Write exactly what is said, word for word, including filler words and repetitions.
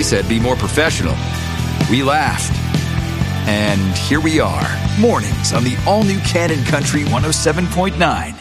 said be more professional. We laughed. And here we are, mornings on the all-new Cannon Country one oh seven point nine.